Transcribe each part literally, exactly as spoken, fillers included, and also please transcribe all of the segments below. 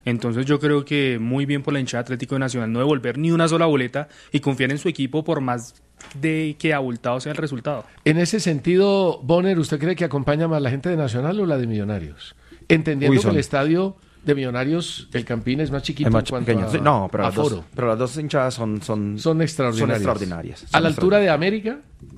Entonces yo creo que muy bien por la hinchada Atlético Nacional no devolver ni una sola boleta y confiar en su equipo por más de que abultado sea el resultado. En ese sentido, Bonner, ¿usted cree que acompaña más la gente de Nacional o la de Millonarios? Entendiendo Uy, son... que el estadio de Millonarios, el Campín, es más chiquito es más en cuanto pequeño. a, Sí, no, pero a las, foro. dos, pero las dos hinchadas son, son, son extraordinarias. Son extraordinarias. ¿A son la altura de América?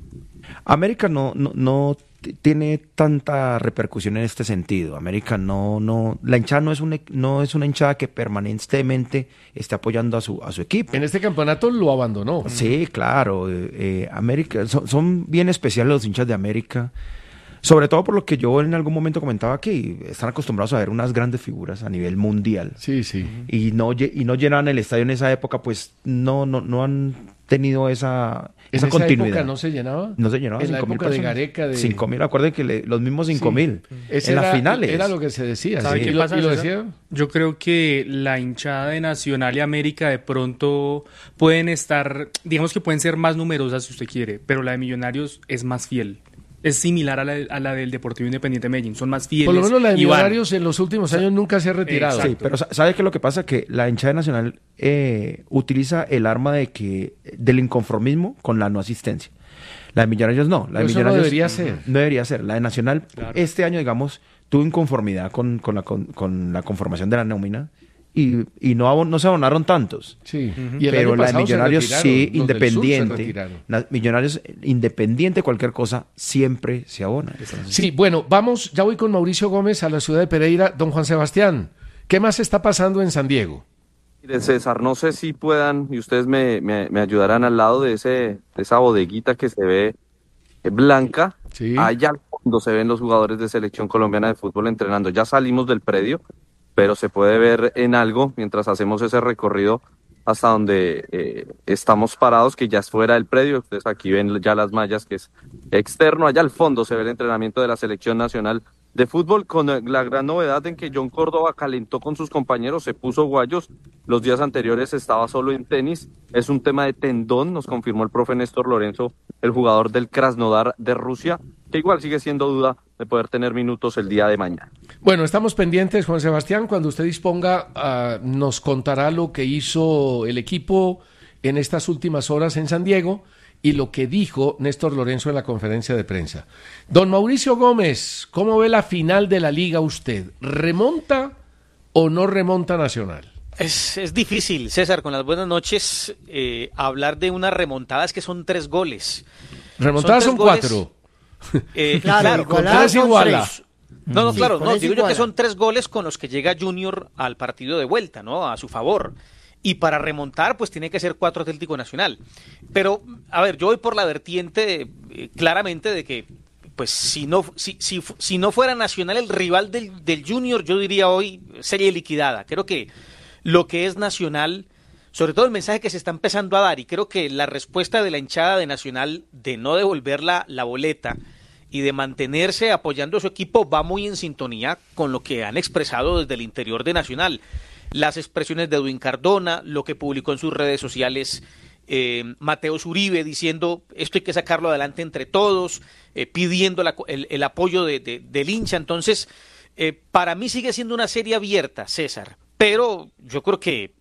América no, no, no t- tiene tanta repercusión en este sentido. América no, no, la hinchada no es una, no es una hinchada que permanentemente esté apoyando a su, a su equipo. En este campeonato lo abandonó. Sí, claro. Eh, eh, América, son, son bien especiales los hinchas de América. Sobre todo por lo que yo en algún momento comentaba aquí, están acostumbrados a ver unas grandes figuras a nivel mundial. Sí, sí. Y no, y no llenaban el estadio en esa época, pues no, no, no han tenido esa, ¿En esa esa continuidad. época no se llenaba? No se llenaba. En la época de Gareca. De... cinco mil, acuerden que le, los mismos cinco mil sí. en era, las finales. Era lo que se decía. ¿Sabe Sí. qué ¿Y, pasa, lo, ¿Y lo César? decía? Yo creo que la hinchada de Nacional y América de pronto pueden estar, digamos que pueden ser más numerosas si usted quiere, pero la de Millonarios es más fiel. Es similar a la, a la del Deportivo Independiente de Medellín, son más fieles. Por lo menos la de y van. Millonarios en los últimos años nunca se ha retirado. Sí, pero ¿sabe qué es lo que pasa? Que la hinchada nacional eh, utiliza el arma de que del inconformismo con la no asistencia. La de Millonarios no. La de Eso Millonarios no debería ser. No debería ser. La de Nacional, Claro. este año, digamos, tuvo inconformidad con, con, la, con, con la conformación de la nómina y, y no, abon- no se abonaron tantos. Sí. Uh-huh. Y el Pero año la de pasado se Millonarios retiraron, sí, los del sur se independiente. retiraron. La- Millonarios independiente, cualquier cosa, siempre se abona. Sí, bueno, vamos, ya voy con Mauricio Gómez a la ciudad de Pereira. Don Juan Sebastián, ¿qué más está pasando en San Diego? Mire, César, no sé si puedan, y ustedes me, me, me ayudarán al lado de, ese, de esa bodeguita que se ve eh, blanca. Sí. Allá al fondo se ven los jugadores de Selección Colombiana de Fútbol entrenando. Ya salimos del predio, pero se puede ver en algo mientras hacemos ese recorrido hasta donde eh, estamos parados, que ya es fuera del predio. Ustedes aquí ven ya las mallas, que es externo. Allá al fondo se ve el entrenamiento de la Selección Nacional de Fútbol, con la gran novedad en que John Córdoba calentó con sus compañeros, se puso guayos. Los días anteriores estaba solo en tenis. Es un tema de tendón, nos confirmó el profe Néstor Lorenzo, el jugador del Krasnodar de Rusia, que igual sigue siendo duda de poder tener minutos el día de mañana. Bueno, estamos pendientes, Juan Sebastián. Cuando usted disponga, uh, nos contará lo que hizo el equipo en estas últimas horas en San Diego y lo que dijo Néstor Lorenzo en la conferencia de prensa. Don Mauricio Gómez, ¿cómo ve la final de la Liga usted? ¿Remonta o no remonta Nacional? Es, es difícil, César, con las buenas noches, eh, hablar de una remontada. Es que son tres goles. Remontadas son, son cuatro. Goles, eh, claro, claro, con tres iguala. No, no, Sí, claro, con no, eso digo yo iguala. que son tres goles con los que llega Junior al partido de vuelta, ¿no? A su favor. Y para remontar, pues tiene que ser cuatro Atlético Nacional. Pero, a ver, yo voy por la vertiente eh, claramente de que, pues, si no, si, si, si no fuera Nacional el rival del, del Junior, yo diría hoy serie liquidada. Creo que lo que es Nacional, sobre todo el mensaje que se está empezando a dar, y creo que la respuesta de la hinchada de Nacional de no devolver la, la boleta y de mantenerse apoyando a su equipo va muy en sintonía con lo que han expresado desde el interior de Nacional. Las expresiones de Edwin Cardona, lo que publicó en sus redes sociales eh, Mateo Zuribe, diciendo esto hay que sacarlo adelante entre todos, eh, pidiendo la, el, el apoyo de, de, del hincha. Entonces, eh, para mí sigue siendo una serie abierta, César, pero yo creo que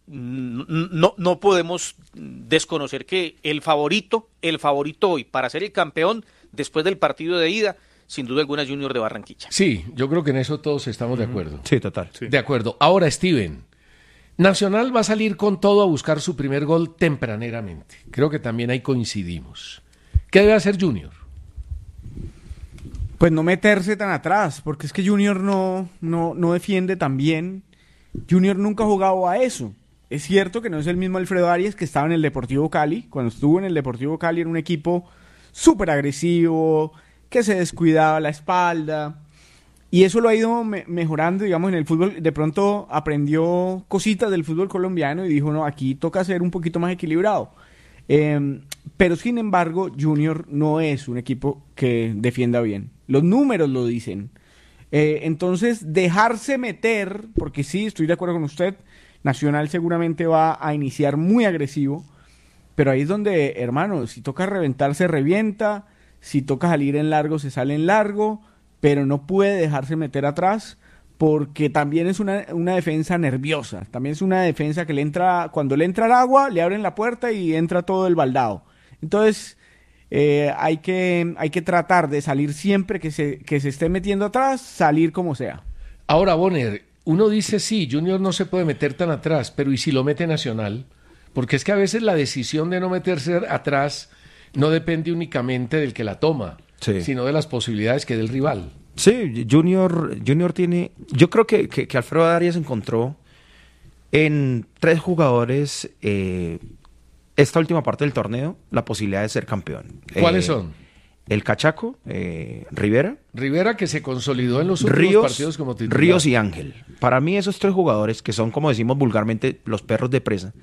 no, no podemos desconocer que el favorito, el favorito hoy para ser el campeón después del partido de ida, sin duda alguna, Junior de Barranquilla. Sí, yo creo que en eso todos estamos de acuerdo. Sí, total. Sí. De acuerdo. Ahora, Steven, Nacional va a salir con todo a buscar su primer gol tempraneramente. Creo que también ahí coincidimos. ¿Qué debe hacer Junior? Pues no meterse tan atrás, porque es que Junior no, no, no defiende tan bien. Junior nunca ha jugado a eso. Es cierto que no es el mismo Alfredo Arias que estaba en el Deportivo Cali. Cuando estuvo en el Deportivo Cali era un equipo súper agresivo, que se descuidaba la espalda. Y eso lo ha ido me- mejorando, digamos, en el fútbol. De pronto aprendió cositas del fútbol colombiano y dijo, no, aquí toca ser un poquito más equilibrado. Eh, pero sin embargo, Junior no es un equipo que defienda bien. Los números lo dicen. Eh, entonces, dejarse meter, porque sí, estoy de acuerdo con usted, Nacional seguramente va a iniciar muy agresivo, pero ahí es donde, hermano, si toca reventar, se revienta, si toca salir en largo, se sale en largo, pero no puede dejarse meter atrás, porque también es una, una defensa nerviosa, también es una defensa que le entra, cuando le entra el agua, le abren la puerta y entra todo el baldado. Entonces, eh, hay que, hay que tratar de salir siempre que se, que se esté metiendo atrás, salir como sea. Ahora, Bonner, uno dice sí, Junior no se puede meter tan atrás, pero ¿y si lo mete Nacional? Porque es que a veces la decisión de no meterse atrás no depende únicamente del que la toma, Sí. sino de las posibilidades que dé el rival. Sí, Junior, Junior tiene... Yo creo que, que, que Alfredo Arias encontró en tres jugadores eh, esta última parte del torneo la posibilidad de ser campeón. ¿Cuáles Eh, son? El Cachaco, eh, Rivera, Rivera, que se consolidó en los últimos Ríos, partidos como titular. Ríos y Ángel. Para mí esos tres jugadores, que son como decimos vulgarmente los perros de presa,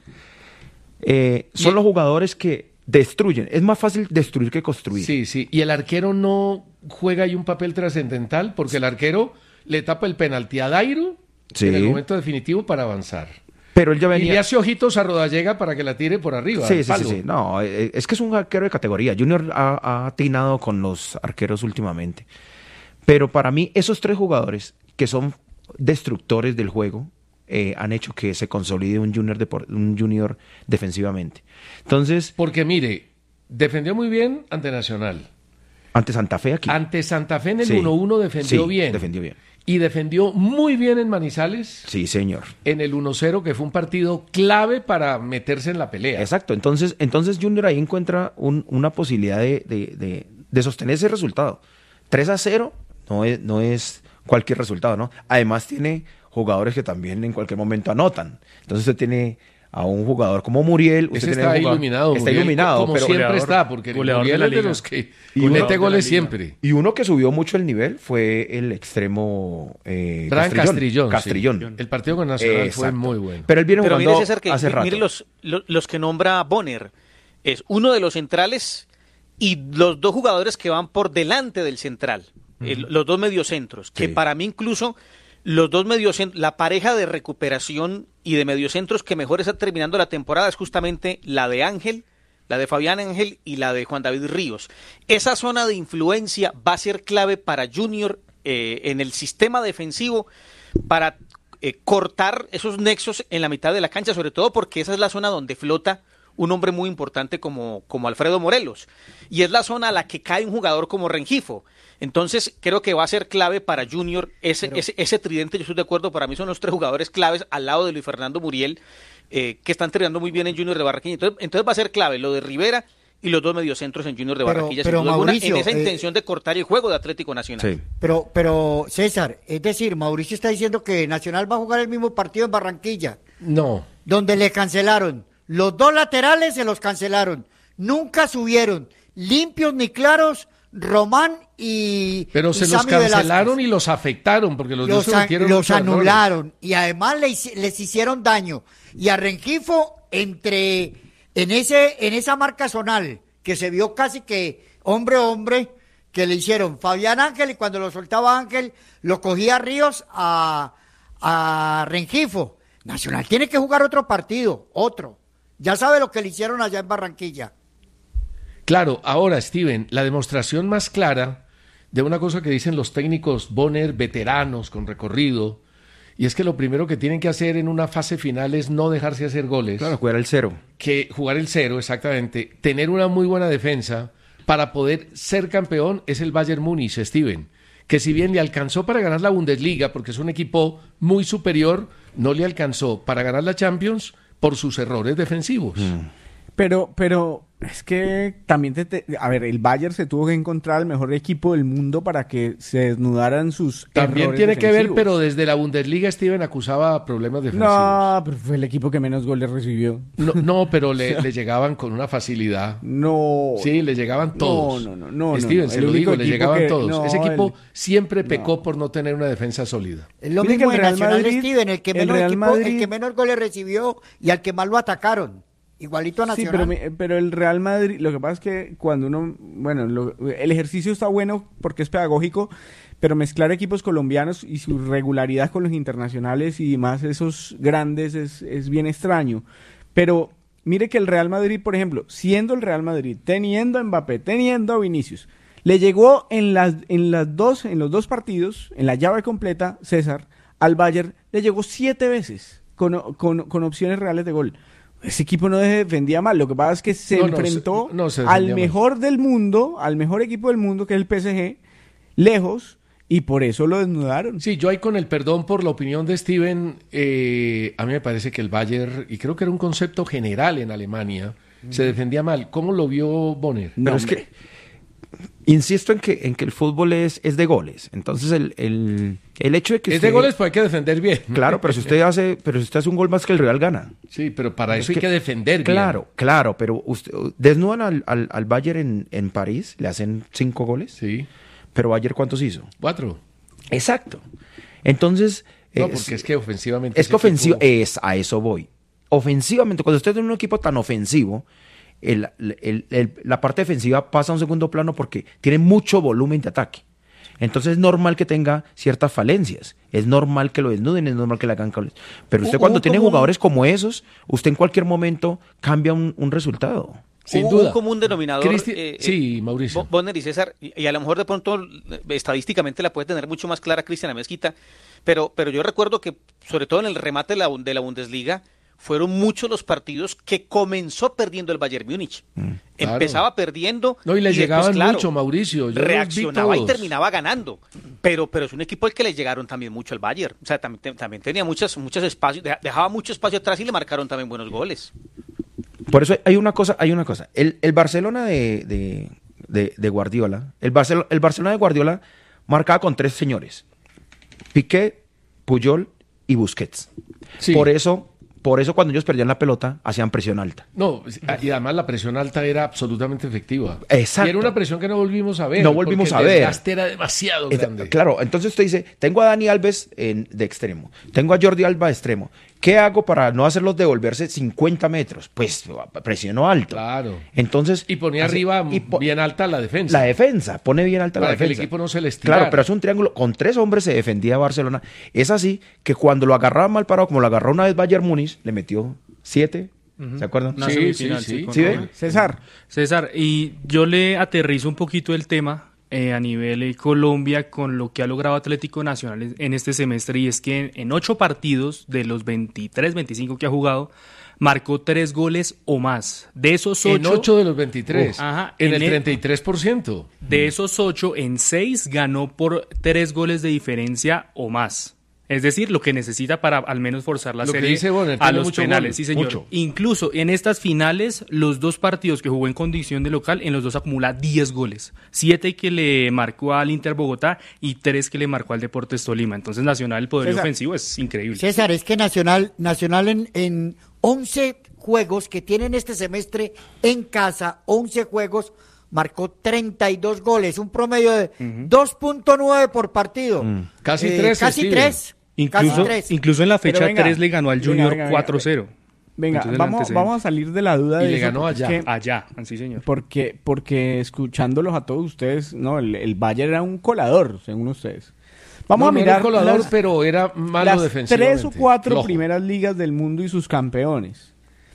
eh, son Y- los jugadores que destruyen. Es más fácil destruir que construir. Sí, sí. Y el arquero no juega ahí un papel trascendental porque el arquero le tapa el penalti a Dairo Sí. en el momento definitivo para avanzar. Pero él ya Y venía... le hace ojitos a Rodallega para que la tire por arriba. Sí, al sí, sí, palo. sí. No, eh, es que es un arquero de categoría. Junior ha, ha atinado con los arqueros últimamente. Pero para mí, esos tres jugadores que son destructores del juego eh, han hecho que se consolide un junior, depor- un junior defensivamente. Entonces, Porque mire, defendió muy bien ante Nacional. ante Santa Fe aquí. Ante Santa Fe en el Sí. uno uno defendió Sí, bien. defendió bien. Y defendió muy bien en Manizales Sí, señor. en el uno cero, que fue un partido clave para meterse en la pelea. Exacto. Entonces, entonces Junior ahí encuentra un- una posibilidad de, de- de- de sostener ese resultado. tres a cero no es, no es cualquier resultado, ¿no? Además tiene jugadores que también en cualquier momento anotan. Entonces usted tiene a un jugador como Muriel. Usted Ese tiene está un jugador- iluminado. Está Muriel, iluminado, como pero siempre goleador- está, porque goleador Muriel de la es de liga. los que Y mete uno- de goles la liga. siempre. Y uno que subió mucho el nivel fue el extremo eh, Brian Castrillón. sí. Castrillón. El partido con Nacional fue Exacto. muy bueno. Pero él viene Pero jugando mire, César, que hace mi- rato. mire los, lo- los que nombra Bonner. Es uno de los centrales y los dos jugadores que van por delante del central. el- los dos mediocentros. Que Sí. para mí incluso los dos mediocentros, la pareja de recuperación y de mediocentros que mejor está terminando la temporada es justamente la de Ángel, la de Fabián Ángel y la de Juan David Ríos. Esa zona de influencia va a ser clave para Junior eh, en el sistema defensivo para eh, cortar esos nexos en la mitad de la cancha, sobre todo porque esa es la zona donde flota un hombre muy importante como, como Alfredo Morelos, y es la zona a la que cae un jugador como Rengifo. Entonces creo que va a ser clave para Junior ese, Pero- ese, ese tridente. Yo estoy de acuerdo, para mí son los tres jugadores claves al lado de Luis Fernando Muriel, eh, que están entrenando muy bien en Junior de Barranquilla. Entonces, entonces va a ser clave lo de Rivera y los dos mediocentros en Junior de Pero- Barranquilla, pero, sin duda alguna, Mauricio, en esa eh, intención de cortar el juego de Atlético Nacional. Sí. Pero, pero César, es decir, Mauricio está diciendo que Nacional va a jugar el mismo partido en Barranquilla, No. donde le cancelaron. Los dos laterales se los cancelaron. Nunca subieron, limpios ni claros, Román y Pero y se los Sammy Velázquez. cancelaron y los afectaron, porque los, Los, dos a- cometieron los muchos errores. anularon y además le hici- les hicieron daño. Y a Rengifo, entre en ese en esa marca zonal que se vio casi que hombre a hombre, que le hicieron Fabián Ángel, y cuando lo soltaba Ángel lo cogía Ríos a, a Rengifo. Nacional tiene que jugar otro partido, otro. Ya sabe lo que le hicieron allá en Barranquilla. Claro, ahora, Steven, la demostración más clara de una cosa que dicen los técnicos Bonner, veteranos con recorrido, y es que lo primero que tienen que hacer en una fase final es no dejarse hacer goles, Claro, jugar el cero. que jugar el cero, exactamente, tener una muy buena defensa para poder ser campeón es el Bayern Múnich, Steven, que si bien le alcanzó para ganar la Bundesliga, porque es un equipo muy superior, no le alcanzó para ganar la Champions por sus errores defensivos. Pero, pero es que también, te, te- a ver, el Bayern se tuvo que encontrar el mejor equipo del mundo para que se desnudaran sus También errores tiene que ver, defensivos. pero desde la Bundesliga Steven acusaba problemas defensivos. No, pero fue el equipo que menos goles recibió. No, no, pero le, le llegaban con una facilidad. No. Sí, le llegaban todos. No, no, no, no, Steven, no. se El lo único digo, le equipo llegaban que- todos. no, Ese equipo el- siempre pecó no. por no tener una defensa sólida. Es lo Mire mismo que en el Real Nacional, Madrid- Steven, el que, el menos Real equipo- Madrid- el que menos goles recibió y al que más lo atacaron. Igualito a Sí, Nacional. pero, mi- pero el Real Madrid, lo que pasa es que cuando uno, bueno, lo- el ejercicio está bueno porque es pedagógico, pero mezclar equipos colombianos y su regularidad con los internacionales y más esos grandes es, es bien extraño. Pero mire que el Real Madrid, por ejemplo, siendo el Real Madrid, teniendo a Mbappé, teniendo a Vinicius, le llegó en las, en las dos, en los dos partidos, en la llave completa, César, al Bayern le llegó siete veces con, con, con opciones reales de gol. Ese equipo no defendía mal, lo que pasa es que se No, no, enfrentó se- no se al defendía mejor del mundo, al mejor equipo del mundo, que es el P S G, lejos, y por eso lo desnudaron. Sí, yo ahí con el perdón por la opinión de Steven, eh, a mí me parece que el Bayern, y creo que era un concepto general en Alemania, se defendía mal. ¿Cómo lo vio Bonner? Pero No, es que insisto en que en que el fútbol es, es de goles. Entonces el, el, el hecho de que Es de usted- goles, pues hay que defender bien. Claro, pero si usted hace, pero si usted hace un gol más que el Real gana. Sí, pero para Es eso hay que- que defender bien. Claro, claro, pero usted desnudan al, al, al Bayern en, en París, le hacen cinco goles, Sí, pero Bayern ¿cuántos hizo? cuatro. Exacto. Entonces, No, eh, porque es que ofensivamente... es ese que ofensivo, equipo- es a eso voy. Ofensivamente, cuando usted tiene un equipo tan ofensivo, el- el- el- la parte defensiva pasa a un segundo plano porque tiene mucho volumen de ataque. Entonces es normal que tenga ciertas falencias. Es normal que lo desnuden, es normal que le hagan goles. Pero usted Hubo cuando tiene como un- jugadores como esos, usted en cualquier momento cambia un, un resultado. Sin Hubo duda. un común denominador. Cristi- eh, sí, eh, Mauricio. Bo- Bonner y César, y, y a lo mejor de pronto eh, estadísticamente la puede tener mucho más clara Cristian Mezquita, pero, pero yo recuerdo que, sobre todo en el remate de la, de la Bundesliga, fueron muchos los partidos que comenzó perdiendo el Bayern Múnich. claro. Empezaba perdiendo. No, y le después, llegaban claro, mucho, Mauricio. Yo los vi reaccionaba y todos. terminaba ganando. Pero, pero es un equipo al que le llegaron también mucho al Bayern. O sea, también, también tenía muchos, muchos espacios, deja- dejaba mucho espacio atrás y le marcaron también buenos goles. Por eso hay una cosa, hay una cosa. El, el Barcelona de, de, de- de Guardiola, el, Barcel- el Barcelona de Guardiola marcaba con tres señores: Piqué, Puyol y Busquets. Sí. Por eso, por eso cuando ellos perdían la pelota, hacían presión alta. No, y además la presión alta era absolutamente efectiva. Exacto. Y era una presión que no volvimos a ver. No volvimos porque a ver. El desgaste era demasiado Es- grande. Claro, entonces usted dice, tengo a Dani Alves en- de extremo, tengo a Jordi Alba de extremo. ¿Qué hago para no hacerlos devolverse cincuenta metros? Pues presiono alto. Claro. Entonces, Y ponía hace- arriba y po- bien alta la defensa. la defensa, pone bien alta Para la que el defensa. equipo no se le estirara. Claro, pero es un triángulo. Con tres hombres se defendía Barcelona. Es así que cuando lo agarraba mal parado, como lo agarró una vez Bayern Múnich, le metió siete. ¿Se acuerdan? Una Sí, semifinal, sí, sí. con ¿Sí ve? Roma. César, César, y yo le aterrizo un poquito el tema eh, a nivel de Colombia con lo que ha logrado Atlético Nacional en- en este semestre, y es que en, en ocho partidos de los veintitrés, veinticinco que ha jugado, marcó tres goles o más. De esos ocho, En ocho de los veintitrés. Ajá, en en el el- treinta y tres por ciento. de esos ocho, en seis ganó por tres goles de diferencia o más. Es decir, lo que necesita para al menos forzar la Lo que serie dice Bonner, a tiene los mucho penales. gol, Sí, señor. mucho. Incluso en estas finales, los dos partidos que jugó en condición de local, en los dos acumula diez goles. Siete que le marcó al Inter Bogotá y tres que le marcó al Deportes Tolima. Entonces, Nacional, el poder César. ofensivo es increíble. César, es que Nacional, Nacional en, en once juegos que tienen este semestre en casa, once juegos, marcó treinta y dos goles, un promedio de dos punto nueve por partido. Casi Eh, tres, Casi Steven. tres. Incluso, casi tres. incluso en la Pero fecha venga, tres le ganó al venga, Junior venga, venga, cuatro cero. venga, Entonces, el vamos, antecedente. vamos a salir de la duda Y de le eso, ganó allá. porque- Allá, sí, señor. Porque, porque escuchándolos a todos ustedes, no, el, el Bayern era un colador, según ustedes. Vamos No, a no mirar era colador, las, pero era malo las defensivamente. tres o cuatro Flojo. primeras ligas del mundo y sus campeones.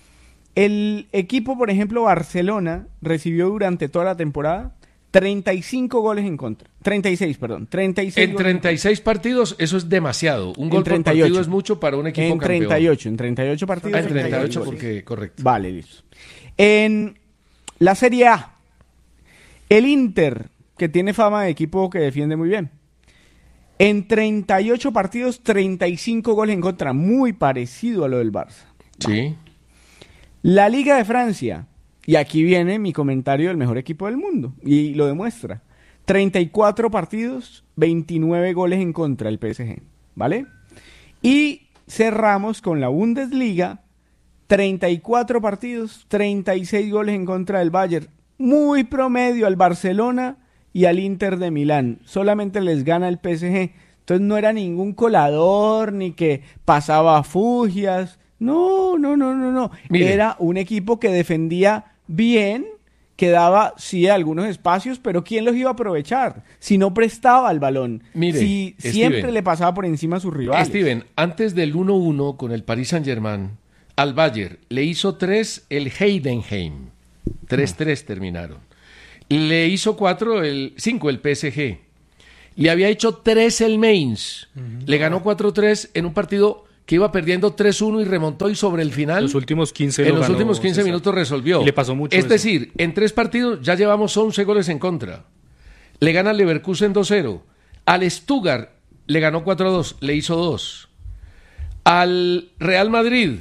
El equipo, por ejemplo, Barcelona, recibió durante toda la temporada treinta y cinco goles en contra. treinta y seis, perdón. treinta y seis En goles en treinta y seis partidos, eso es demasiado. Un En gol por treinta y ocho. partido es mucho para un equipo En campeón. treinta y ocho, en treinta y ocho partidos. Ah, en treinta y ocho, goles. porque correcto. Vale, listo. En la Serie A, el Inter, que tiene fama de equipo que defiende muy bien. En treinta y ocho partidos, treinta y cinco goles en contra, muy parecido a lo del Barça. Sí. La Liga de Francia, y aquí viene mi comentario del mejor equipo del mundo, y lo demuestra. treinta y cuatro partidos, veintinueve goles en contra el P S G, ¿vale? Y cerramos con la Bundesliga, treinta y cuatro partidos, treinta y seis goles en contra del Bayern, muy promedio al Barcelona y al Inter de Milán, solamente les gana el P S G, entonces no era ningún colador, ni que pasaba fugias, no, no, no, no, no, Mire. era un equipo que defendía bien, que daba, sí, algunos espacios, pero ¿quién los iba a aprovechar? Si no prestaba el balón, Mire, si Steven. siempre le pasaba por encima a sus rivales. Steven, antes del uno uno con el Paris Saint-Germain, al Bayern le hizo tres el Heidenheim. tres tres terminaron. Le hizo cuatro el cinco el P S G. Le había hecho tres el Mainz. Uh-huh. Le ganó cuatro tres en un partido que iba perdiendo tres uno y remontó, y sobre el final, los últimos quince en lo los ganó últimos quince César. minutos resolvió. Y le pasó mucho Es eso. decir, en tres partidos ya llevamos once goles en contra. Le gana al Leverkusen dos cero. Al Stuttgart le ganó cuatro a dos, le hizo dos. Al Real Madrid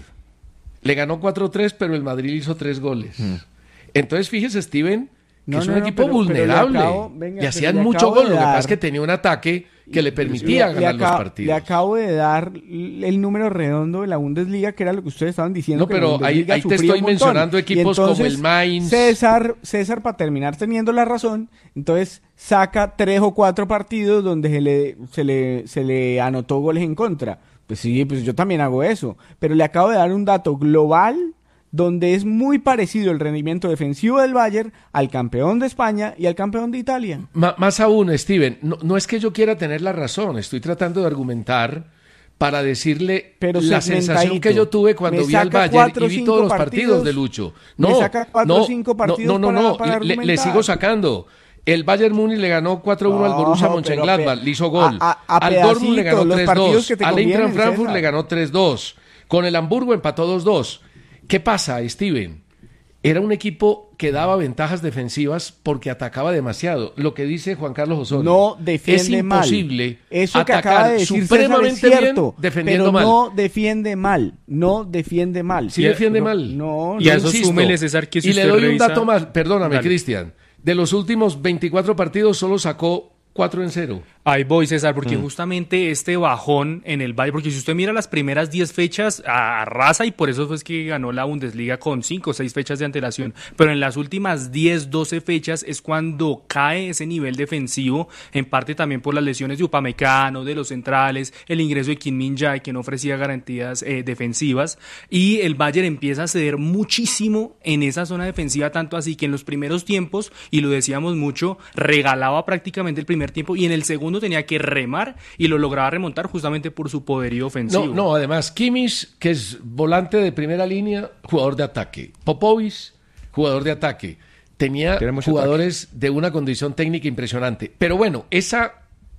le ganó cuatro tres, pero el Madrid hizo tres goles. Mm. Entonces, fíjese, Steven, que no, es no, un no, equipo pero, vulnerable. pero le acabo, venga, y hacían le mucho acabo gol. de Lo que dar, pasa es que tenía un ataque que le permitía le, ganar le acabo, los partidos. Le acabo de dar el número redondo de la Bundesliga, que era lo que ustedes estaban diciendo. No, pero ahí, ahí te estoy mencionando equipos entonces, como el Mainz. César, César, para terminar teniendo la razón, entonces saca tres o cuatro partidos donde se le, se le, se le anotó goles en contra. Pues sí, pues yo también hago eso. Pero le acabo de dar un dato global donde es muy parecido el rendimiento defensivo del Bayern al campeón de España y al campeón de Italia. M- más aún, Steven, no, no es que yo quiera tener la razón, estoy tratando de argumentar para decirle pero la sensación que yo tuve cuando vi al Bayern y vi todos los partidos, partidos de Lucho. No, me saca cuatro no, o cinco partidos no, no, no, para, para le, le sigo sacando. El Bayern Múnich le ganó cuatro uno no, al Borussia Mönchengladbach, le hizo gol. A, a, a al Dortmund le ganó tres dos, al Eintracht Frankfurt César. le ganó tres dos, con el Hamburgo empató dos dos. ¿Qué pasa, Steven? Era un equipo que daba ventajas defensivas porque atacaba demasiado. Lo que dice Juan Carlos Osorio. No defiende es imposible mal. Eso atacar que acaba de decir supremamente César es cierto, bien defendiendo pero mal. no defiende mal. No defiende mal. Sí y defiende no, mal. No, y no a eso insisto. súmele, César, que si y le usted doy revisa... un dato más. Perdóname, Dale. Cristian. De los últimos veinticuatro partidos solo sacó cuatro en cero. Ahí voy, César, porque Mm. justamente este bajón en el Bayern, porque si usted mira las primeras diez fechas, arrasa, y por eso fue que ganó la Bundesliga con cinco o seis fechas de antelación, pero en las últimas diez, doce fechas es cuando cae ese nivel defensivo, en parte también por las lesiones de Upamecano, de los centrales, el ingreso de Kim Min-jae, que no ofrecía garantías eh, defensivas, y el Bayern empieza a ceder muchísimo en esa zona defensiva, tanto así que en los primeros tiempos, y lo decíamos mucho, regalaba prácticamente el primer tiempo, y en el segundo tenía que remar y lo lograba remontar justamente por su poderío ofensivo. No, no, además Kimmich, que es volante de primera línea, jugador de ataque. Popovic, jugador de ataque. Tenía jugadores ataque. de una condición técnica impresionante. Pero bueno, esa,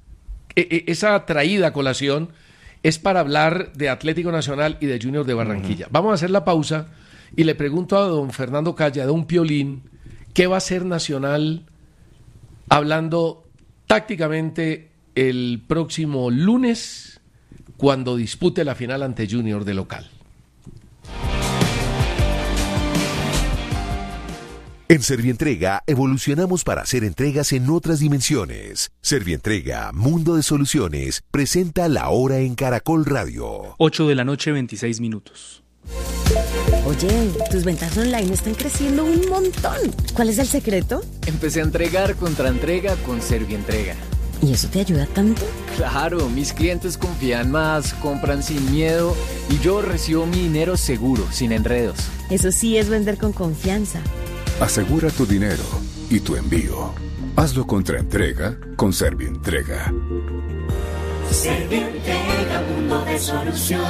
esa traída a colación es para hablar de Atlético Nacional y de Junior de Barranquilla. Uh-huh. Vamos a hacer la pausa y le pregunto a don Fernando Calle, a don Piolín, ¿qué va a hacer Nacional hablando tácticamente el próximo lunes cuando dispute la final ante Junior de local? En Servientrega evolucionamos para hacer entregas en otras dimensiones. Servientrega, Mundo de Soluciones, presenta La Hora en Caracol Radio. ocho de la noche, veintiséis minutos. Oye, tus ventas online están creciendo un montón. ¿Cuál es el secreto? Empecé a entregar contra entrega con Servientrega. ¿Y eso te ayuda tanto? Claro, mis clientes confían más, compran sin miedo y yo recibo mi dinero seguro, sin enredos. Eso sí es vender con confianza. Asegura tu dinero y tu envío. Hazlo contra entrega con Servientrega. Servientrega, mundo de soluciones.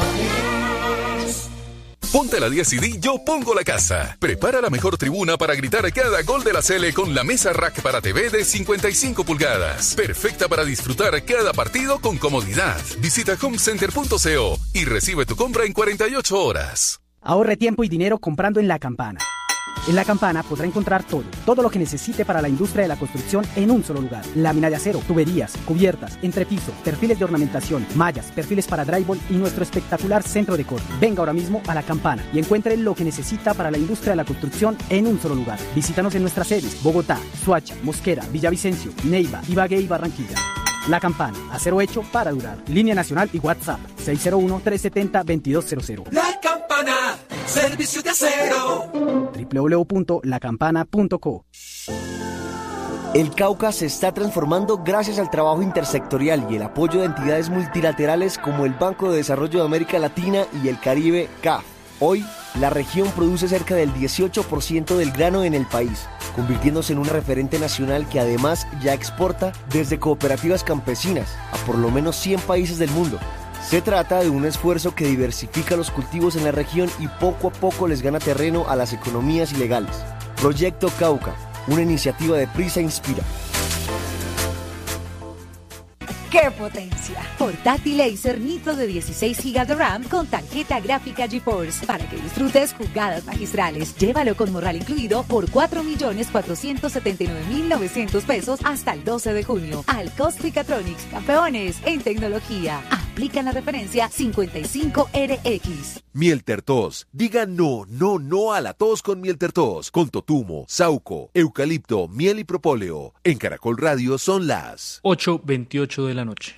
Ponte la diez y di Yo Pongo la Casa. Prepara la mejor tribuna para gritar cada gol de la Sele con la mesa rack para T V de cincuenta y cinco pulgadas. Perfecta para disfrutar cada partido con comodidad. Visita homecenter punto co y recibe tu compra en cuarenta y ocho horas. Ahorre tiempo y dinero comprando en La Campana. En La Campana podrá encontrar todo, todo lo que necesite para la industria de la construcción en un solo lugar. Lámina de acero, tuberías, cubiertas, entrepiso, perfiles de ornamentación, mallas, perfiles para drywall y nuestro espectacular centro de corte. Venga ahora mismo a La Campana y encuentre lo que necesita para la industria de la construcción en un solo lugar. Visítanos en nuestras sedes: Bogotá, Soacha, Mosquera, Villavicencio, Neiva, Ibagué y Barranquilla. La Campana, acero hecho para durar. Línea nacional y WhatsApp seis cero uno, tres siete cero, dos dos cero cero. La Campana, servicio de acero. doble u doble u doble u punto la campana punto co. El Cauca se está transformando gracias al trabajo intersectorial y el apoyo de entidades multilaterales como el Banco de Desarrollo de América Latina y el Caribe, C A F. Hoy, la región produce cerca del dieciocho por ciento del grano en el país, convirtiéndose en un referente nacional que además ya exporta desde cooperativas campesinas a por lo menos cien países del mundo. Se trata de un esfuerzo que diversifica los cultivos en la región y poco a poco les gana terreno a las economías ilegales. Proyecto Cauca, una iniciativa de Prisa Inspira. ¡Qué potencia! Portátil Acer Nitro de dieciséis gigas de RAM con tarjeta gráfica GeForce para que disfrutes jugadas magistrales. Llévalo con morral incluido por cuatro millones cuatrocientos setenta y nueve mil novecientos pesos hasta el doce de junio. Al Mechatronics, campeones en tecnología. Aplican la referencia cincuenta y cinco R X. Mieltertos. Diga no, no, no a la tos con Mieltertos. Con totumo, sauco, eucalipto, miel y propóleo. En Caracol Radio son las ocho veintiocho de la noche.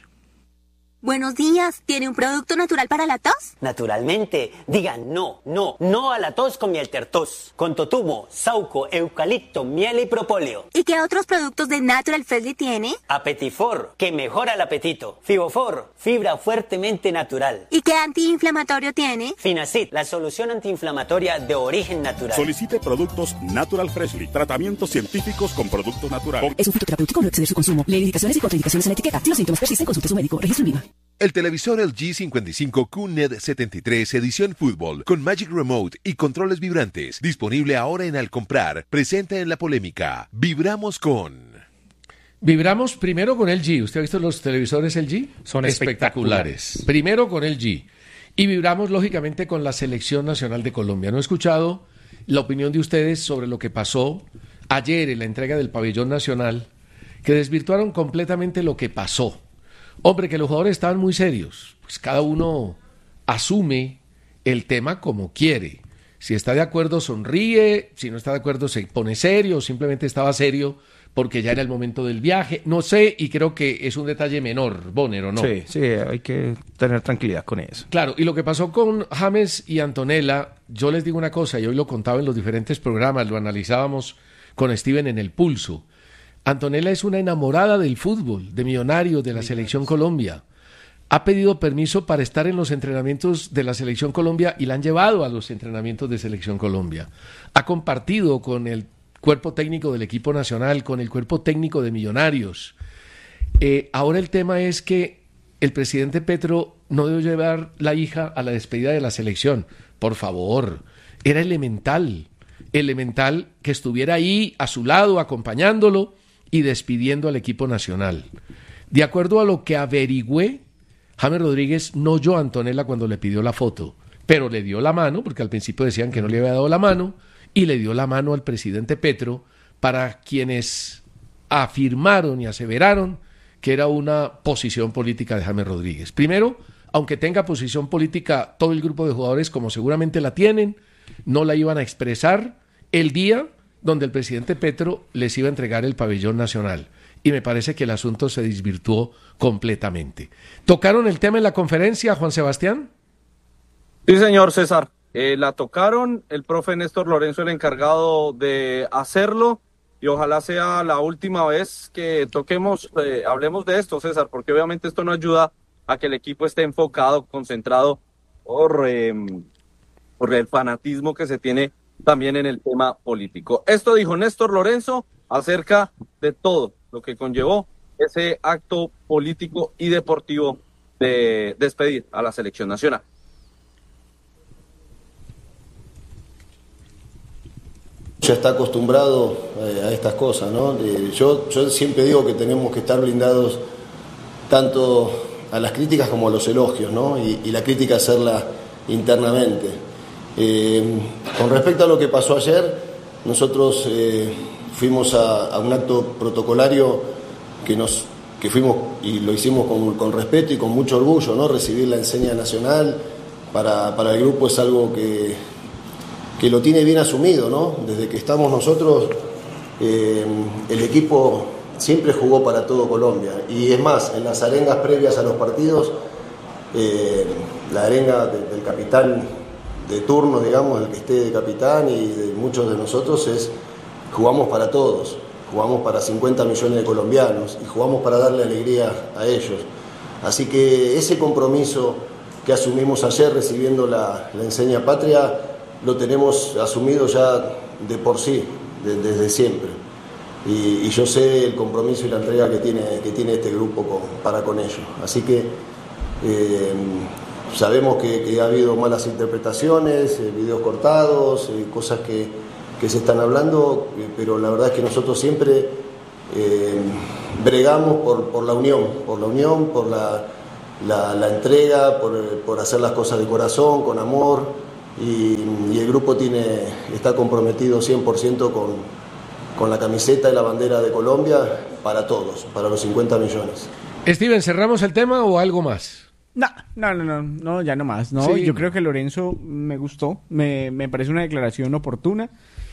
Buenos días, ¿tiene un producto natural para la tos? Naturalmente, digan no, no, no a la tos con Mieltertos, con totumo, sauco, eucalipto, miel y propóleo. ¿Y qué otros productos de Natural Freshly tiene? Apetifor, que mejora el apetito. Fibofor, fibra fuertemente natural. ¿Y qué antiinflamatorio tiene? Finacid, la solución antiinflamatoria de origen natural. Solicite productos Natural Freshly, tratamientos científicos con productos naturales. Es un fitoterapéutico, no exceder su consumo. Lee indicaciones y contraindicaciones en la etiqueta. Si los síntomas persisten, consulte a su médico. Registro en Viva. El televisor L G cincuenta y cinco Q N E D setenta y tres edición fútbol con Magic Remote y controles vibrantes, disponible ahora en Al Comprar, presenta en la polémica. Vibramos con... Vibramos primero con L G. ¿Usted ha visto los televisores L G? Son espectaculares. espectaculares. Primero con L G. Y vibramos lógicamente con la Selección Nacional de Colombia. No he escuchado la opinión de ustedes sobre lo que pasó ayer en la entrega del pabellón nacional, que desvirtuaron completamente lo que pasó. Hombre, que los jugadores estaban muy serios, pues cada uno asume el tema como quiere. Si está de acuerdo, sonríe, si no está de acuerdo, se pone serio, simplemente estaba serio porque ya era el momento del viaje. No sé, y creo que es un detalle menor, Bonner, ¿o no? Sí, sí, hay que tener tranquilidad con eso. Claro, y lo que pasó con James y Antonella, yo les digo una cosa, y hoy lo contaba en los diferentes programas, lo analizábamos con Steven en El Pulso. Antonella es una enamorada del fútbol, de Millonarios, de la Selección Colombia. Ha pedido permiso para estar en los entrenamientos de la Selección Colombia y la han llevado a los entrenamientos de Selección Colombia. Ha compartido con el cuerpo técnico del equipo nacional, con el cuerpo técnico de Millonarios. Eh, ahora el tema es que el presidente Petro no debe llevar la hija a la despedida de la selección. Por favor, era elemental, elemental que estuviera ahí a su lado, acompañándolo y despidiendo al equipo nacional. De acuerdo a lo que averigüé, James Rodríguez no oyó a Antonella cuando le pidió la foto, pero le dio la mano, porque al principio decían que no le había dado la mano, y le dio la mano al presidente Petro, para quienes afirmaron y aseveraron que era una posición política de James Rodríguez. Primero, aunque tenga posición política todo el grupo de jugadores, como seguramente la tienen, no la iban a expresar el día donde el presidente Petro les iba a entregar el pabellón nacional. Y me parece que el asunto se desvirtuó completamente. ¿Tocaron el tema en la conferencia, Juan Sebastián? Sí, señor César. Eh, la tocaron, el profe Néstor Lorenzo, el encargado de hacerlo, y ojalá sea la última vez que toquemos, eh, hablemos de esto, César, porque obviamente esto no ayuda a que el equipo esté enfocado, concentrado por, eh, por el fanatismo que se tiene también en el tema político. Esto dijo Néstor Lorenzo acerca de todo lo que conllevó ese acto político y deportivo de despedir a la selección nacional. Ya está acostumbrado eh, a estas cosas, ¿no? Eh, yo, yo siempre digo que tenemos que estar blindados tanto a las críticas como a los elogios, ¿no? Y, y la crítica hacerla internamente. Eh, con respecto a lo que pasó ayer, nosotros eh, fuimos a, a un acto protocolario que nos que fuimos y lo hicimos con, con respeto y con mucho orgullo, ¿no? Recibir la enseña nacional para, para el grupo es algo que, que lo tiene bien asumido, ¿no? Desde que estamos nosotros, eh, el equipo siempre jugó para todo Colombia, y es más, en las arengas previas a los partidos, eh, la arenga de, del capitán de turno, digamos, el que esté de capitán y de muchos de nosotros es: jugamos para todos, jugamos para cincuenta millones de colombianos y jugamos para darle alegría a ellos. Así que ese compromiso que asumimos ayer recibiendo la, la enseña patria lo tenemos asumido ya de por sí, de, desde siempre. Y, y yo sé el compromiso y la entrega que tiene, que tiene este grupo con, para con ellos. Así que eh, sabemos que, que ha habido malas interpretaciones, eh, videos cortados, eh, cosas que, que se están hablando, eh, pero la verdad es que nosotros siempre eh, bregamos por, por la unión, por la unión, por la, la, la entrega, por, por hacer las cosas de corazón, con amor, y, y el grupo tiene, está comprometido cien por ciento con, con la camiseta y la bandera de Colombia para todos, para los cincuenta millones. Steven, ¿cerramos el tema o algo más? No, no, no, no, no, ya no más. No, Sí. yo creo que Lorenzo me gustó, me, me parece una declaración oportuna,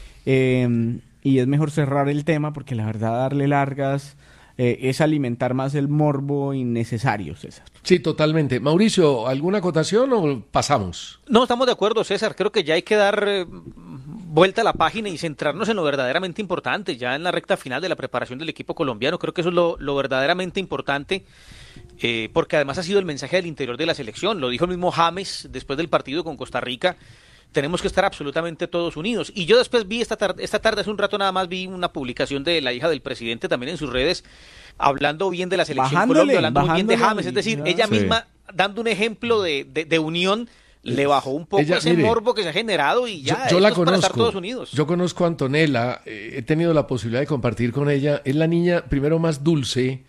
eh, y es mejor cerrar el tema porque la verdad darle largas eh, es alimentar más el morbo innecesario, César. Sí, totalmente. Mauricio, ¿alguna acotación o pasamos? No, estamos de acuerdo, César. Creo que ya hay que dar eh, vuelta a la página y centrarnos en lo verdaderamente importante, ya en la recta final de la preparación del equipo colombiano. Creo que eso es lo, lo verdaderamente importante, eh, porque además ha sido el mensaje del interior de la selección. Lo dijo el mismo James después del partido con Costa Rica. Tenemos que estar absolutamente todos unidos. Y yo después vi esta tarde, esta tarde hace un rato nada más, vi una publicación de la hija del presidente también en sus redes, hablando bien de la selección Bajándole, Colombia, hablando muy bien de bajándole, James. Es decir, ya. ella Sí. misma dando un ejemplo de, de, de unión, le bajó un poco Ella, ese mire, morbo que se ha generado y ya, yo, yo la esto es para estar conozco. todos unidos. Yo conozco a Antonella, eh, he tenido la posibilidad de compartir con ella. Es la niña, primero, más dulce,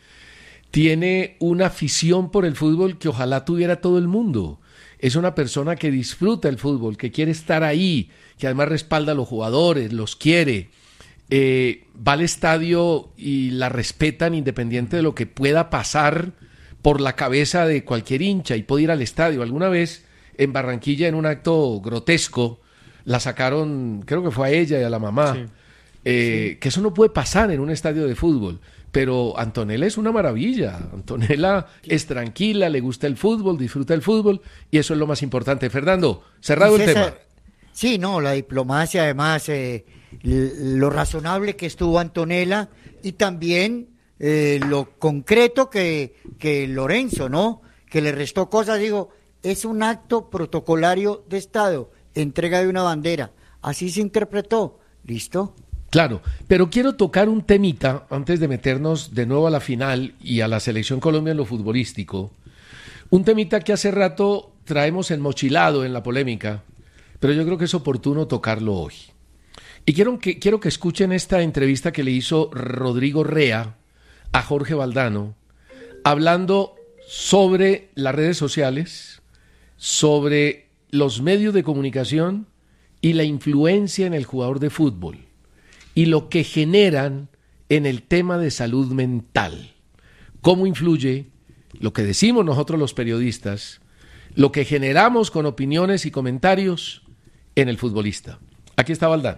tiene una afición por el fútbol que ojalá tuviera todo el mundo. Es una persona que disfruta el fútbol, que quiere estar ahí, que además respalda a los jugadores, los quiere, eh, va al estadio y la respetan independiente de lo que pueda pasar por la cabeza de cualquier hincha, y puede ir al estadio. Alguna vez en Barranquilla, en un acto grotesco, la sacaron, creo que fue a ella y a la mamá, Sí. eh, Sí. que eso no puede pasar en un estadio de fútbol. Pero Antonella es una maravilla. Antonella es tranquila, le gusta el fútbol, disfruta el fútbol, y eso es lo más importante. Fernando, cerrado el César, tema. Sí, no, la diplomacia, además, eh, l- lo razonable que estuvo Antonella, y también eh, lo concreto que, que Lorenzo, ¿no? Que le restó cosas, digo, es un acto protocolario de Estado, entrega de una bandera. Así se interpretó. ¿Listo? Claro, pero quiero tocar un temita antes de meternos de nuevo a la final y a la selección Colombia en lo futbolístico. Un temita que hace rato traemos enmochilado en la polémica, pero yo creo que es oportuno tocarlo hoy. Y quiero que, quiero que escuchen esta entrevista que le hizo Rodrigo Rea a Jorge Valdano, hablando sobre las redes sociales, sobre los medios de comunicación y la influencia en el jugador de fútbol, y lo que generan en el tema de salud mental. Cómo influye lo que decimos nosotros los periodistas, lo que generamos con opiniones y comentarios en el futbolista. Aquí está Valdano.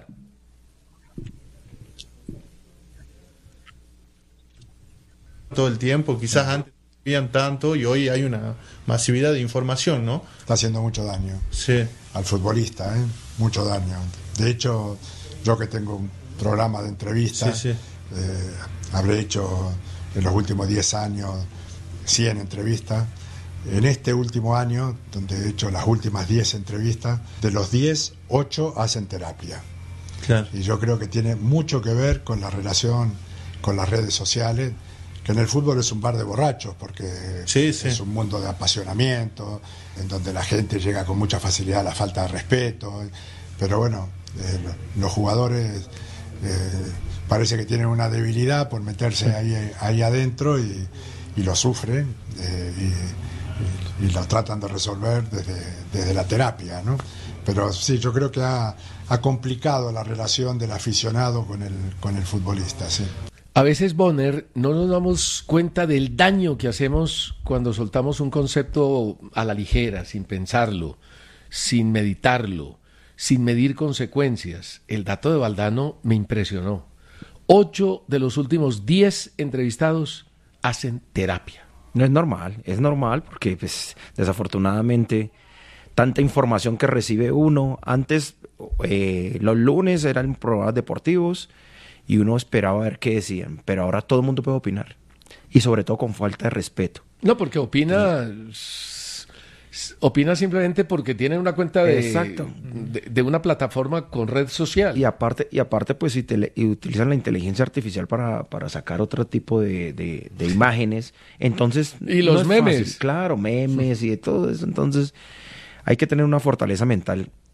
Todo el tiempo, quizás antes no sabían tanto y hoy hay una masividad de información, ¿no? Está haciendo mucho daño Sí. al futbolista, ¿eh? Mucho daño. De hecho, yo que tengo un programa de entrevistas, Sí, sí. eh, habré hecho en los últimos diez años cien entrevistas. En este último año, donde he hecho las últimas diez entrevistas, de los diez, ocho hacen terapia. Claro. Y yo creo que tiene mucho que ver con la relación con las redes sociales, que en el fútbol es un bar de borrachos, porque Sí, sí. es un mundo de apasionamiento, en donde la gente llega con mucha facilidad a la falta de respeto. Pero bueno, eh, lo- los jugadores eh, parece que tienen una debilidad por meterse ahí, ahí adentro y, y lo sufren eh, y, y- y lo tratan de resolver desde, desde la terapia, ¿no? Pero sí, yo creo que ha, ha complicado la relación del aficionado con el, con el futbolista, sí. A veces, Bonner, no nos damos cuenta del daño que hacemos cuando soltamos un concepto a la ligera, sin pensarlo, sin meditarlo, sin medir consecuencias. El dato de Valdano me impresionó. Ocho de los últimos diez entrevistados hacen terapia. No es normal, es normal porque pues desafortunadamente tanta información que recibe uno. Antes eh, los lunes eran programas deportivos y uno esperaba ver qué decían, pero ahora todo el mundo puede opinar y sobre todo con falta de respeto. No, porque opina, s- opina simplemente porque tiene una cuenta de, Exacto. de, de una plataforma con red social. Y aparte, y aparte pues si tele- y utilizan la inteligencia artificial para, para sacar otro tipo de, de, de imágenes, entonces Y los es memes. fácil. Claro, memes y de todo eso. Entonces hay que tener una fortaleza mental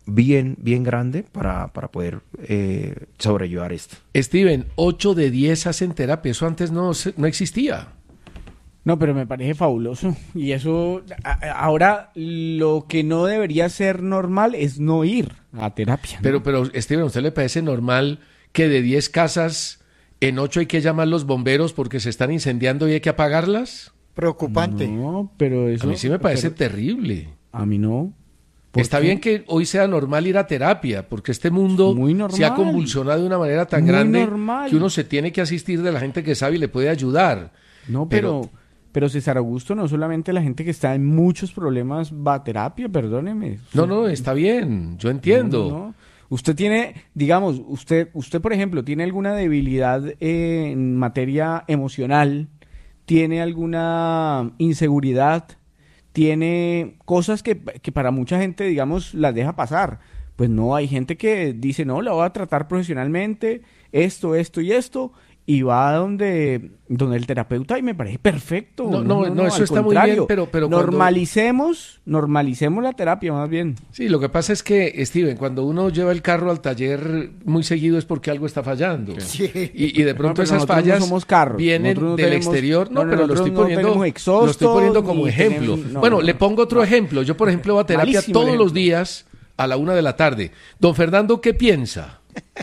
bien, bien grande para, para poder eh, sobrellevar esto. Steven, ocho de diez hacen terapia, eso antes no, no existía. No, pero me parece fabuloso. Y eso, a, ahora lo que no debería ser normal es no ir a terapia, ¿no? Pero, pero, Steven, ¿a usted le parece normal que de diez casas, en ocho hay que llamar a los bomberos porque se están incendiando y hay que apagarlas? Preocupante. No, pero eso... A mí sí me parece pero, terrible. A mí no. Está qué? bien que hoy sea normal ir a terapia, porque este mundo se ha convulsionado de una manera tan Muy grande normal. que uno se tiene que asistir de la gente que sabe y le puede ayudar. No, pero... pero... Pero César Augusto, no solamente la gente que está en muchos problemas va a terapia, perdóneme. No, no, está bien, yo entiendo. No, no, no. Usted tiene, digamos, usted, usted por ejemplo, tiene alguna debilidad eh, en materia emocional, tiene alguna inseguridad, tiene cosas que, que para mucha gente, digamos, las deja pasar. Pues no, hay gente que dice, no, la voy a tratar profesionalmente, esto, esto y esto, y va donde, donde el terapeuta y me parece perfecto. No, no, no, no eso está muy bien, pero... pero normalicemos, cuando... normalicemos la terapia más bien. Sí, lo que pasa es que, Steven, cuando uno lleva el carro al taller muy seguido es porque algo está fallando. Sí. Y, y de pronto no, esas fallas no somos carros. vienen no del tenemos, exterior. No, no, pero lo estoy, no poniendo, exhausto, lo estoy poniendo como ejemplo. Tenemos, no, bueno, no, le pongo otro no. ejemplo. Yo, por ejemplo, voy a terapia Malísimo todos ejemplo. los días a la una de la tarde. Don Fernando, ¿qué piensa?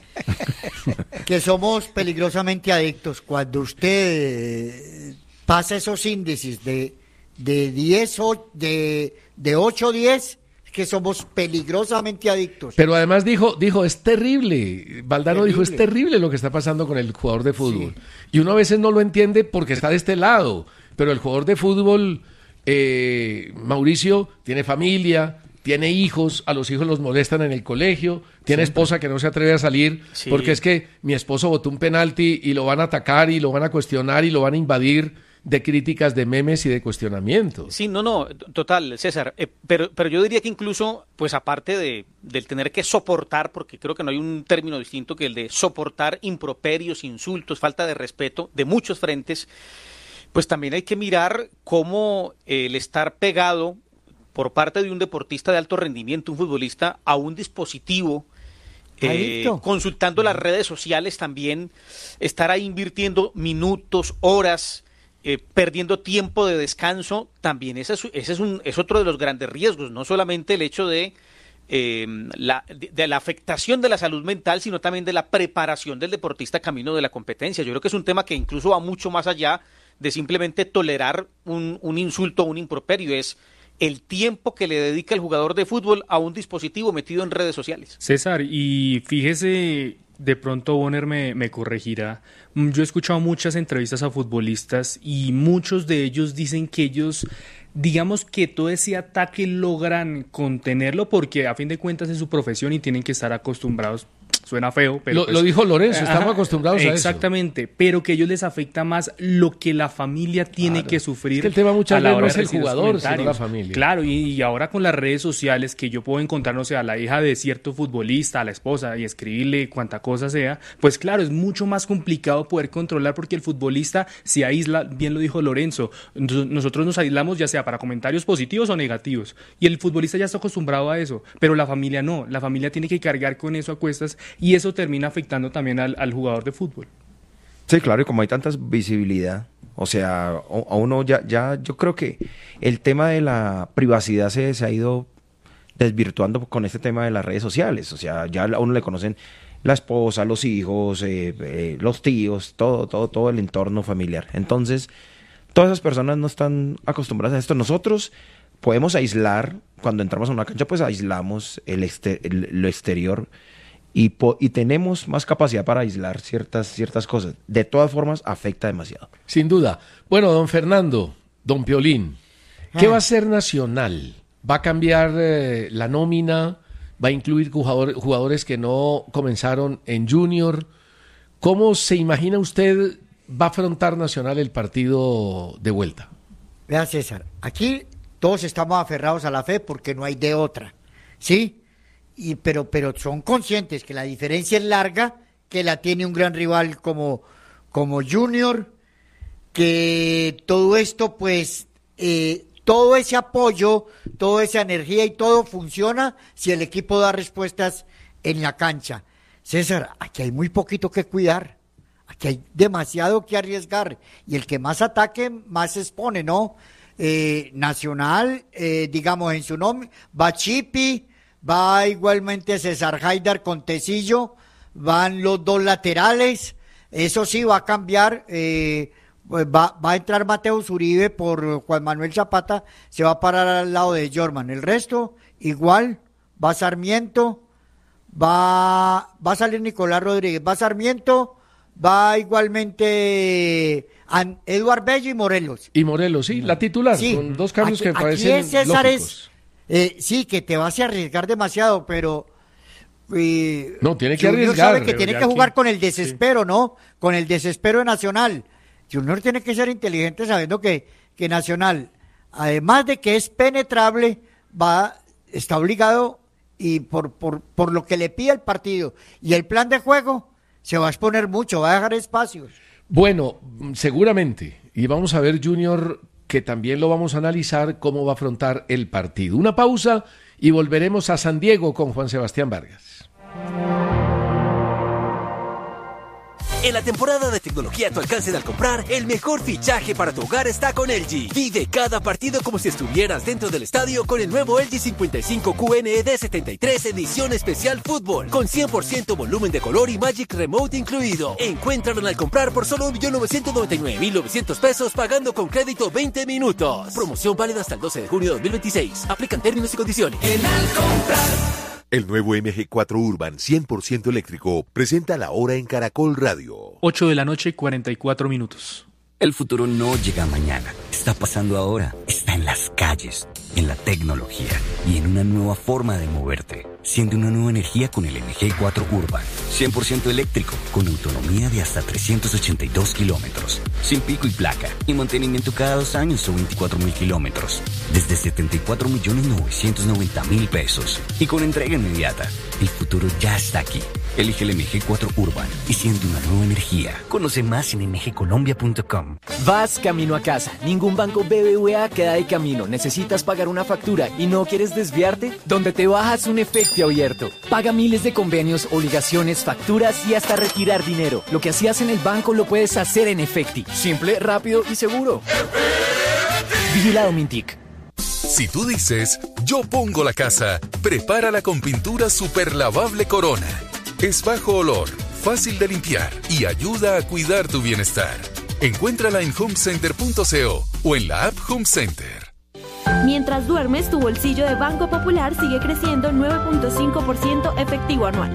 Que somos peligrosamente adictos. Cuando usted eh, pasa esos índices de, de diez o de, de ocho a diez, es que somos peligrosamente adictos. Pero además dijo, dijo, es terrible. Valdano Terrible. dijo, es terrible lo que está pasando con el jugador de fútbol. Sí. Y uno a veces no lo entiende porque está de este lado. Pero el jugador de fútbol, eh, Mauricio, tiene familia, tiene hijos, a los hijos los molestan en el colegio, tiene Siempre. esposa que no se atreve a salir Sí. porque es que mi esposo botó un penalti y lo van a atacar y lo van a cuestionar y lo van a invadir de críticas, de memes y de cuestionamientos. Sí, no, no, total, César, eh, pero, pero yo diría que incluso, pues aparte de del tener que soportar, porque creo que no hay un término distinto que el de soportar improperios, insultos, falta de respeto de muchos frentes, pues también hay que mirar cómo eh, el estar pegado por parte de un deportista de alto rendimiento, un futbolista, a un dispositivo, eh, consultando las redes sociales también, estar ahí invirtiendo minutos, horas, eh, perdiendo tiempo de descanso, también ese, es, ese es, un, es otro de los grandes riesgos, no solamente el hecho de, eh, la, de, de la afectación de la salud mental, sino también de la preparación del deportista camino de la competencia. Yo creo que es un tema que incluso va mucho más allá de simplemente tolerar un, un insulto o un improperio, es el tiempo que le dedica el jugador de fútbol a un dispositivo metido en redes sociales. César, y fíjese, de pronto Bonner me, me corregirá, yo he escuchado muchas entrevistas a futbolistas y muchos de ellos dicen que ellos, digamos que todo ese ataque logran contenerlo porque a fin de cuentas es su profesión y tienen que estar acostumbrados. Suena feo, pero... Lo, pues, lo dijo Lorenzo, estamos ajá, acostumbrados a eso. Exactamente, pero que a ellos les afecta más lo que la familia tiene Claro. que sufrir. Es que el tema muchas a la veces hora no es de el recibir los jugador, sino comentarios. la familia. Claro, y, y ahora con las redes sociales que yo puedo encontrar, no sé, a la hija de cierto futbolista, a la esposa, y escribirle cuanta cosa sea, pues claro, es mucho más complicado poder controlar porque el futbolista se aísla, bien lo dijo Lorenzo, nosotros nos aislamos ya sea para comentarios positivos o negativos, y el futbolista ya está acostumbrado a eso, pero la familia no, la familia tiene que cargar con eso a cuestas y eso termina afectando también al, al jugador de fútbol. Sí, claro, y como hay tanta visibilidad, o sea, a uno ya, ya, yo creo que el tema de la privacidad se, se ha ido desvirtuando con este tema de las redes sociales, o sea, ya a uno le conocen la esposa, los hijos, eh, eh, los tíos, todo, todo, todo el entorno familiar. Entonces, todas esas personas no están acostumbradas a esto. Nosotros podemos aislar, cuando entramos a una cancha, pues aislamos el, exter el lo exterior, Y, po y tenemos más capacidad para aislar ciertas, ciertas cosas. De todas formas, afecta demasiado. Sin duda. Bueno, don Fernando, don Piolín, ¿qué ah. va a ser Nacional? ¿Va a cambiar eh, la nómina? ¿Va a incluir jugador, jugadores que no comenzaron en Junior? ¿Cómo se imagina usted va a afrontar Nacional el partido de vuelta? Vea, César, aquí todos estamos aferrados a la fe porque no hay de otra, ¿sí? Y, pero, pero son conscientes que la diferencia es larga, que la tiene un gran rival como, como Junior, que todo esto pues eh, todo ese apoyo, toda esa energía y todo funciona si el equipo da respuestas en la cancha. César, aquí hay muy poquito que cuidar, aquí hay demasiado que arriesgar, y el que más ataque, más se expone, ¿no? Eh, Nacional, eh, digamos, en su nombre, va Chipi, va igualmente César Haidar con Tecillo, van los dos laterales, eso sí va a cambiar, eh, va, va a entrar Mateo Uribe por Juan Manuel Zapata, se va a parar al lado de Jorman, el resto igual, va Sarmiento, va, va a salir Nicolás Rodríguez, va Sarmiento, va igualmente An, Eduard Bello y Morelos. Y Morelos, sí, la titular, sí, con dos cambios aquí, que parecen aquí es César lógicos. Es, eh, sí, que te vas a arriesgar demasiado, pero... Eh, no, tiene que Junior arriesgar. sabe que tiene que jugar aquí con el desespero, sí. ¿no? Con el desespero de Nacional. Junior tiene que ser inteligente sabiendo que, que Nacional, además de que es penetrable, va, está obligado y por, por, por lo que le pide el partido y el plan de juego, se va a exponer mucho, va a dejar espacios. Bueno, seguramente. Y vamos a ver, Junior, que también lo vamos a analizar, cómo va a afrontar el partido. Una pausa y volveremos a San Diego con Juan Sebastián Vargas. En la temporada de tecnología a tu alcance al comprar, el mejor fichaje para tu hogar está con L G. Vive cada partido como si estuvieras dentro del estadio con el nuevo L G cincuenta y cinco Q N E D setenta y tres edición especial fútbol, con cien por ciento volumen de color y Magic Remote incluido. Encuéntralo al comprar por solo un millón novecientos noventa y nueve mil novecientos pesos pagando con crédito veinte minutos. Promoción válida hasta el doce de junio de dos mil veintiséis. Aplican términos y condiciones. En al comprar. El nuevo M G cuatro Urban cien por ciento eléctrico presenta la hora en Caracol Radio. ocho de la noche y cuarenta y cuatro minutos. El futuro no llega mañana, está pasando ahora, está en las calles, en la tecnología y en una nueva forma de moverte. Siente una nueva energía con el M G cuatro Urban, cien por ciento eléctrico, con autonomía de hasta trescientos ochenta y dos kilómetros, sin pico y placa, y mantenimiento cada dos años o veinticuatro mil kilómetros, desde setenta y cuatro millones novecientos noventa mil pesos, y con entrega inmediata. El futuro ya está aquí. Elige el M G cuatro Urban y siente una nueva energía. Conoce más en m g colombia punto com. Vas camino a casa. Ningún banco B B V A queda de camino. Necesitas pagar una factura y no quieres desviarte. Donde te bajas un efecto abierto. Paga miles de convenios, obligaciones, facturas y hasta retirar dinero. Lo que hacías en el banco lo puedes hacer en Efecti. Simple, rápido y seguro. Vigilado Mintic. Si tú dices, yo pongo la casa, prepárala con pintura super lavable Corona. Es bajo olor, fácil de limpiar y ayuda a cuidar tu bienestar. Encuéntrala en home center punto co o en la app Home Center. Mientras duermes, tu bolsillo de Banco Popular sigue creciendo nueve punto cinco por ciento efectivo anual.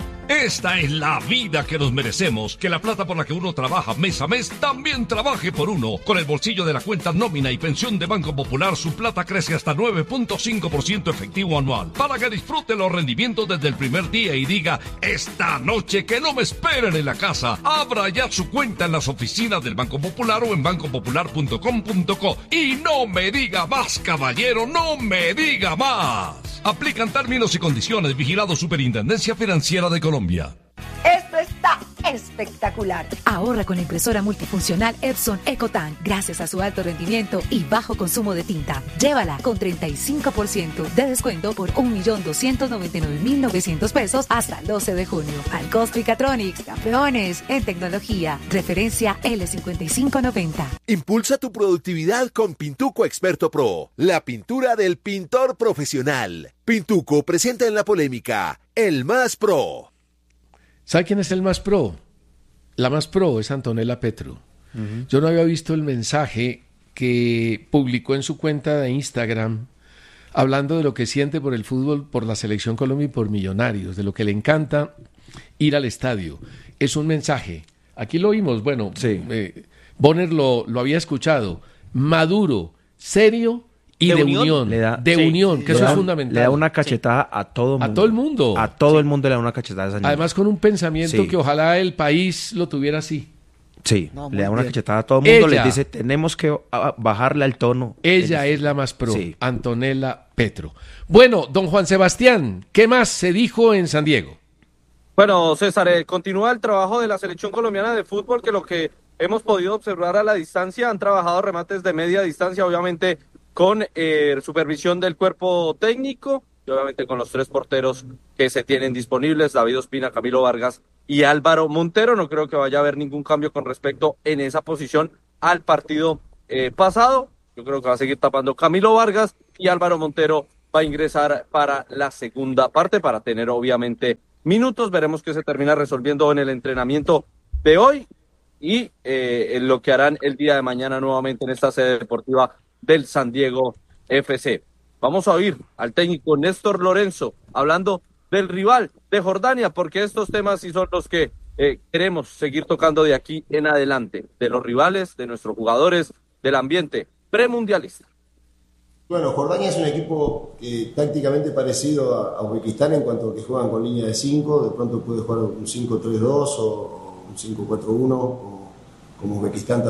Esta es la vida que nos merecemos, que la plata por la que uno trabaja mes a mes también trabaje por uno. Con el bolsillo de la cuenta nómina y pensión de Banco Popular, su plata crece hasta nueve punto cinco por ciento efectivo anual, para que disfrute los rendimientos desde el primer día y diga, esta noche que no me esperen en la casa. Abra ya su cuenta en las oficinas del Banco Popular o en banco popular punto com punto co. Y no me diga más, caballero, no me diga más. Aplican términos y condiciones. Vigilado Superintendencia Financiera de Colombia. Esto está espectacular. Ahorra con la impresora multifuncional Epson EcoTank gracias a su alto rendimiento y bajo consumo de tinta. Llévala con treinta y cinco por ciento de descuento por un millón doscientos noventa y nueve mil novecientos pesos hasta el doce de junio. Alcos Picatronics, campeones en tecnología. Referencia L cincuenta y cinco noventa. Impulsa tu productividad con Pintuco Experto Pro, la pintura del pintor profesional. Pintuco presenta en la polémica el más pro. ¿Sabe quién es el más pro? La más pro es Antonella Petro. Uh-huh. Yo no había visto el mensaje que publicó en su cuenta de Instagram hablando de lo que siente por el fútbol, por la Selección Colombia y por Millonarios, de lo que le encanta ir al estadio. Es un mensaje. Aquí lo oímos, bueno, sí. eh, Bonner lo, lo había escuchado. Maduro, serio y de, de unión, unión le da, de sí, unión, que le eso da, es fundamental. Le da una cachetada sí. a todo el mundo. A todo el mundo. A todo sí. el mundo le da una cachetada a esa niña. Además con un pensamiento sí. que ojalá el país lo tuviera así. Sí, no, le da una bien. cachetada a todo el mundo, Ella, le dice, tenemos que bajarle al tono. Ella es la más pro, sí. Antonella Petro. Bueno, don Juan Sebastián, ¿qué más se dijo en San Diego? Bueno, César, eh, continúa el trabajo de la Selección Colombiana de Fútbol, que lo que hemos podido observar a la distancia, han trabajado remates de media distancia, obviamente con eh, supervisión del cuerpo técnico y obviamente con los tres porteros que se tienen disponibles, David Ospina, Camilo Vargas y Álvaro Montero. No creo que vaya a haber ningún cambio con respecto en esa posición al partido eh, pasado. Yo creo que va a seguir tapando Camilo Vargas y Álvaro Montero va a ingresar para la segunda parte para tener obviamente minutos. Veremos qué se termina resolviendo en el entrenamiento de hoy y eh, en lo que harán el día de mañana nuevamente en esta sede deportiva del San Diego F C. Vamos a oír al técnico Néstor Lorenzo hablando del rival de Jordania, porque estos temas sí son los que eh, queremos seguir tocando de aquí en adelante, de los rivales, de nuestros jugadores, del ambiente premundialista. Bueno, Jordania es un equipo que tácticamente parecido a, a Uzbekistán en cuanto a que juegan con línea de cinco, de pronto puede jugar un cinco tres dos o un cinco cuatro uno, como, como Uzbekistán